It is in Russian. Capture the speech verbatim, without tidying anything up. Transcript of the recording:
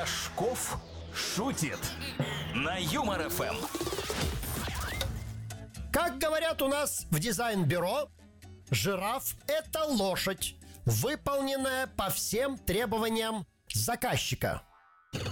Рожков шутит на Юмор ФМ. Как говорят у нас в дизайн-бюро, жираф – это лошадь, выполненная по всем требованиям заказчика.